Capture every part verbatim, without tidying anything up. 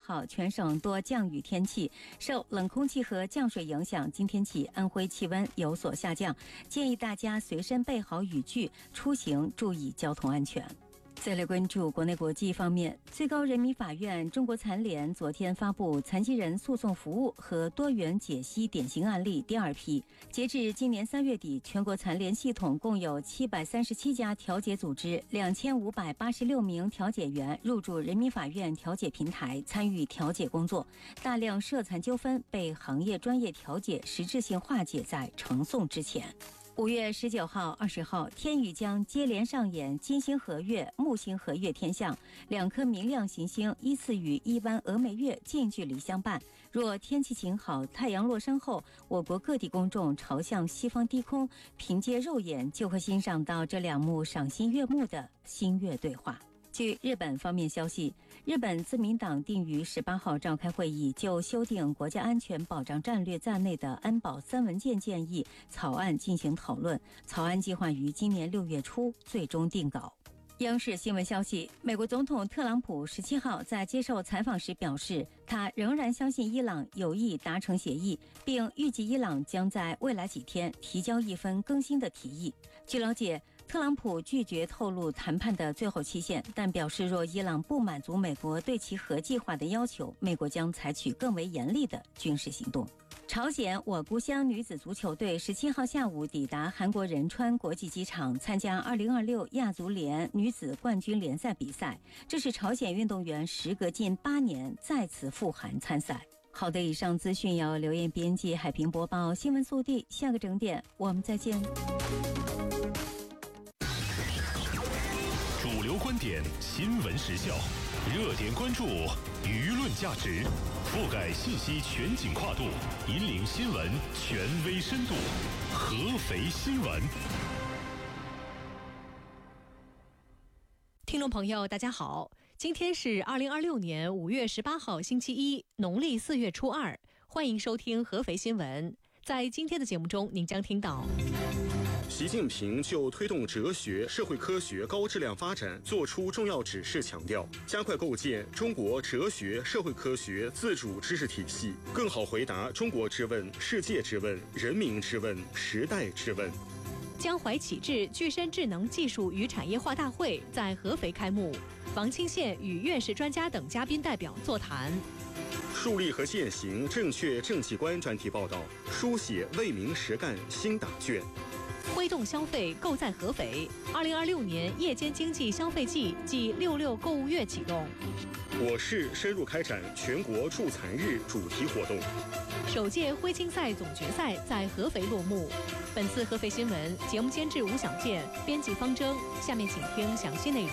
号全省多降雨天气，受冷空气和降水影响，今天起安徽气温有所下降，建议大家随身备好雨具，出行注意交通安全。再来关注国内国际方面，最高人民法院中国残联昨天发布残疾人诉讼服务和多元解析典型案例第二批。截至今年三月底，全国残联系统共有七百三十七家调解组织、两千五百八十六名调解员入驻人民法院调解平台参与调解工作，大量涉残纠纷被行业专业调解实质性化解在呈送之前。五月十九号、二十号，天宇将接连上演金星合月、木星合月天象，两颗明亮行星依次与一弯峨眉月近距离相伴。若天气晴好，太阳落山后，我国各地公众朝向西方低空，凭借肉眼就会欣赏到这两幕赏心悦目的星月对话。据日本方面消息，日本自民党定于十八号召开会议，就修订国家安全保障战略在内的安保三文件建议草案进行讨论，草案计划于今年六月初最终定稿。央视新闻消息，美国总统特朗普十七号在接受采访时表示，他仍然相信伊朗有意达成协议，并预计伊朗将在未来几天提交一份更新的提议。据了解，特朗普拒绝透露谈判的最后期限，但表示若伊朗不满足美国对其核计划的要求，美国将采取更为严厉的军事行动。朝鲜我故乡女子足球队十七号下午抵达韩国仁川国际机场，参加二零二六亚足联女子冠军联赛比赛，这是朝鲜运动员时隔近八年再次赴韩参赛。好的，以上资讯由刘艳编辑，海平播报，新闻速递，下个整点我们再见。 主流观点，新闻时效，热点关注，舆论价值，覆盖信息全景跨度，引领新闻权威深度。合肥新闻。 听众朋友大家好，今天是二零二六年五月十八号星期一，农历四月初二，欢迎收听合肥新闻。在今天的节目中，您将听到习近平就推动哲学、社会科学高质量发展作出重要指示，强调加快构建中国哲学、社会科学自主知识体系，更好回答中国之问、世界之问、人民之问、时代之问。 江淮启智具身智能技术与产业化大会在合肥开幕，王清县与院士专家等嘉宾代表座谈。 树立和践行正确政绩观专题报道，书写为民实干新答卷。 挥动消费，购在合肥。二零二六年夜间经济消费季暨六六购物月启动。 我市深入开展全国助残日主题活动。 首届徽青赛总决赛在合肥落幕。本次合肥新闻节目监制吴小健，编辑方征。下面请听详细内容。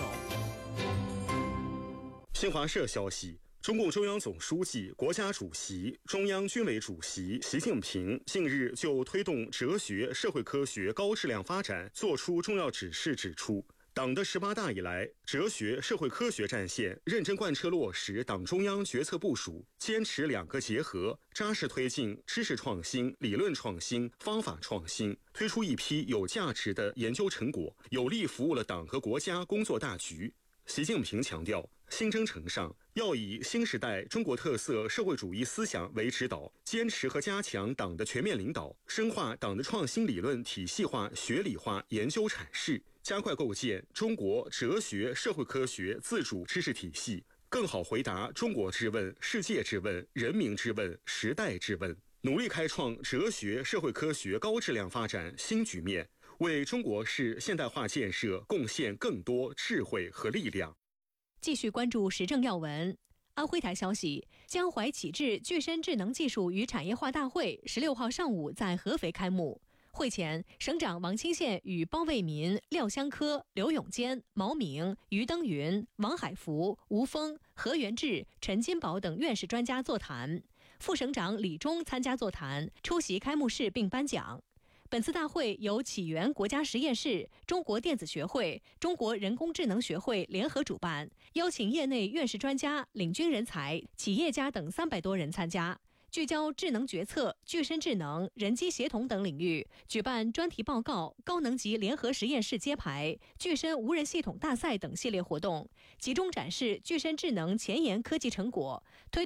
新华社消息，中共中央总书记、国家主席、中央军委主席习近平近日就推动哲学、社会科学高质量发展作出重要指示，指出，党的十八大以来，哲学、社会科学战线认真贯彻落实党中央决策部署，坚持两个结合，扎实推进知识创新、理论创新、方法创新，推出一批有价值的研究成果，有力服务了党和国家工作大局。习近平强调，新征程上要以新时代中国特色社会主义思想为指导，坚持和加强党的全面领导，深化党的创新理论体系化、学理化研究阐释，加快构建中国哲学、社会科学自主知识体系，更好回答中国之问、世界之问、人民之问、时代之问，努力开创哲学、社会科学高质量发展新局面，为中国式现代化建设贡献更多智慧和力量。 继续关注时政要闻。安徽台消息，江淮启智具身智能技术与产业化大会十六号上午在合肥开幕。会前，省长王清县与包卫民、廖香科、刘永坚、毛明、于登云、王海福、吴峰、何元志、陈金宝等院士专家座谈。副省长李忠参加座谈，出席开幕式并颁奖。本次大会由启源国家实验室、中国电子学会、中国人工智能学会联合主办，邀请业内院士专家、领军人才、企业家等三百多人参加，聚焦智能决策、具身智能、人机协同等领域，举办专题报告、高能级联合实验室揭牌、具身无人系统大赛等系列活动，集中展示具身智能前沿科技成果，推